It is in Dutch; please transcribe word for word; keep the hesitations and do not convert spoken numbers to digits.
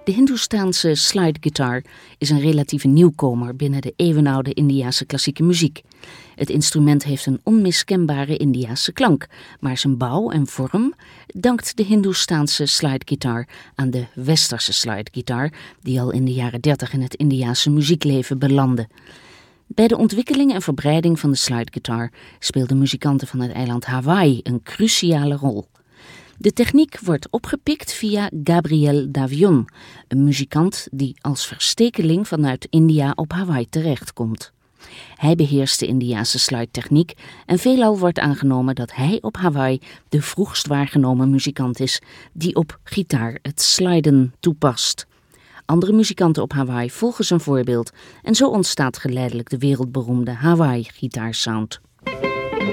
De Hindoestaanse slide guitar is een relatieve nieuwkomer binnen de eeuwenoude Indiase klassieke muziek. Het instrument heeft een onmiskenbare Indiase klank, maar zijn bouw en vorm dankt de Hindoestaanse slide guitar aan de westerse slide guitar, die al in de jaren dertig in het Indiase muziekleven belandde. Bij de ontwikkeling en verbreiding van de slide guitar speelden muzikanten van het eiland Hawaii een cruciale rol. De techniek wordt opgepikt via Gabriel Davion, een muzikant die als verstekeling vanuit India op Hawaii terechtkomt. Hij beheerst de Indiase slide-techniek en veelal wordt aangenomen dat hij op Hawaii de vroegst waargenomen muzikant is die op gitaar het sliden toepast. Andere muzikanten op Hawaii volgen zijn voorbeeld en zo ontstaat geleidelijk de wereldberoemde Hawaii-gitaarsound.